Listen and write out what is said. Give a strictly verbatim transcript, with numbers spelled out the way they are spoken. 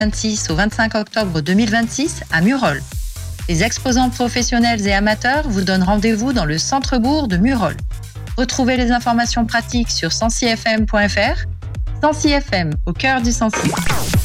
vingt-six au vingt-cinq octobre deux mille vingt-six à Murol. Les exposants professionnels et amateurs vous donnent rendez-vous dans le centre-bourg de Murol. Retrouvez les informations pratiques sur sensi f m point f r. Sensi F M, au cœur du Sensi.